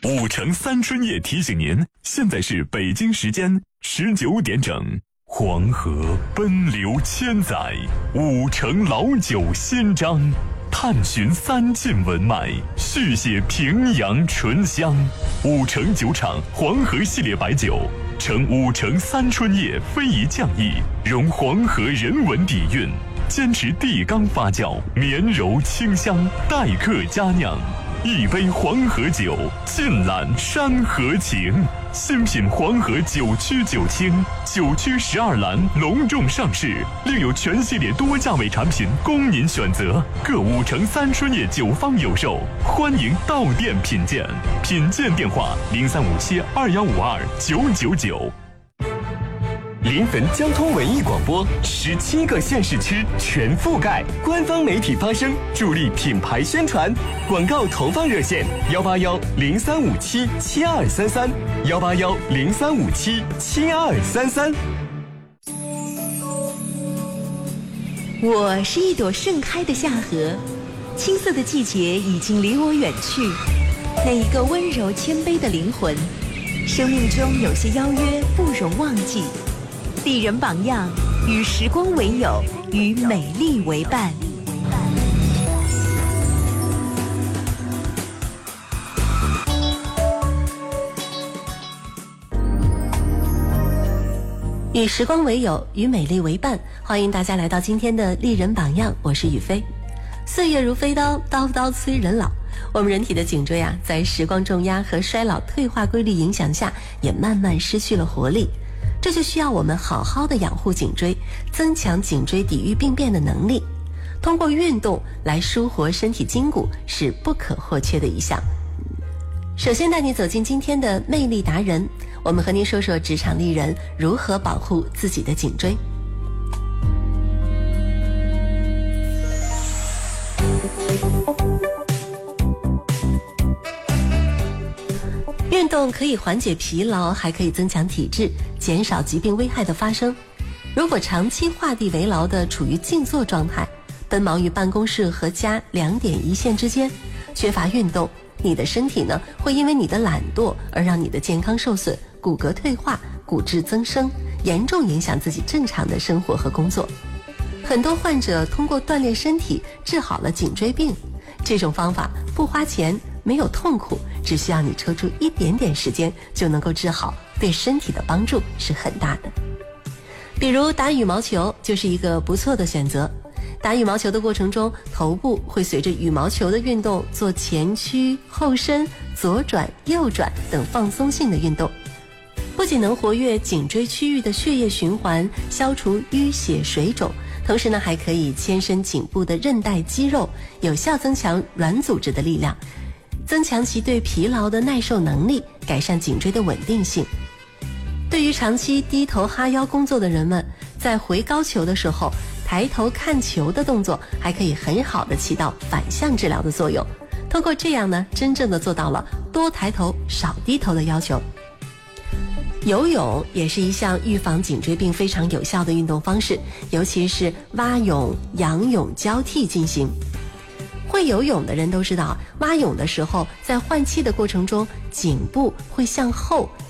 5城3春夜提醒您，现在是北京时间19点整。黄河奔流千载，5城老酒新章，探寻3晋文脉，续写平阳醇香。5城酒厂黄河系列白酒，承5城3春夜非遗匠艺，融黄河人文底蕴，坚持地缸发酵，绵柔清香，待客佳酿。一杯黄河酒，尽览山河情。新品黄河9曲9清，9曲12蓝隆重上市，另有全系列多价位产品供您选择。各5城3春夜酒坊有售，欢迎到店品鉴。品鉴电话035721529999。 临汾交通文艺广播17个县市区全覆盖，官方媒体发声，助力品牌宣传。广告投放热线18103577233，18103577233。 我是一朵盛开的夏荷，青涩的季节已经离我远去。那一个温柔谦卑的灵魂，生命中有些邀约不容忘记。丽人榜样，与时光为友，与美丽为伴。与时光为友，与美丽为伴。欢迎大家来到今天的丽人榜样，我是雨飞。岁月如飞刀，刀刀催人老。我们人体的颈椎啊，在时光重压和衰老退化规律影响下，也慢慢失去了活力。这就需要我们好好的养护颈椎，增强颈椎抵御病变的能力。通过运动来舒活身体筋骨是不可或缺的一项。首先带你走进今天的魅力达人，我们和您说说职场丽人如何保护自己的颈椎。运动可以缓解疲劳，还可以增强体质，减少疾病危害的发生。如果长期画地为牢地处于静坐状态，奔忙于办公室和家2点一线之间，缺乏运动，你的身体呢会因为你的懒惰而让你的健康受损，骨骼退化，骨质增生，严重影响自己正常的生活和工作。很多患者通过锻炼身体治好了颈椎病，这种方法不花钱，没有痛苦，只需要你抽出一点点时间就能够治好，对身体的帮助是很大的。比如打羽毛球就是一个不错的选择。打羽毛球的过程中，头部会随着羽毛球的运动做前屈、后伸、左转、右转等放松性的运动，不仅能活跃颈椎区域的血液循环，消除淤血水肿，同时呢还可以牵伸颈部的韧带肌肉，有效增强软组织的力量，增强其对疲劳的耐受能力，改善颈椎的稳定性。对于长期低头哈腰工作的人们，在回高球的时候，抬头看球的动作还可以很好的起到反向治疗的作用。通过这样呢，真正的做到了多抬头少低头的要求。游泳也是一项预防颈椎病非常有效的运动方式，尤其是蛙泳、仰泳交替进行。会游泳的人都知道，蛙泳的时候在换气的过程中，颈部会向后